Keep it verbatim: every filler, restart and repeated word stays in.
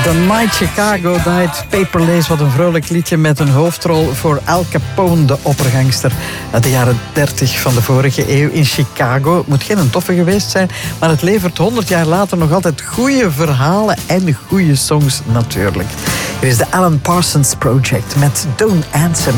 The Night Chicago Died. Paperlace, wat een vrolijk liedje met een hoofdrol voor Al Capone, de oppergangster uit de jaren dertig van de vorige eeuw in Chicago. Het moet geen toffe geweest zijn, maar het levert honderd jaar later nog altijd goede verhalen en goede songs natuurlijk. Hier is de Alan Parsons Project met Don't Answer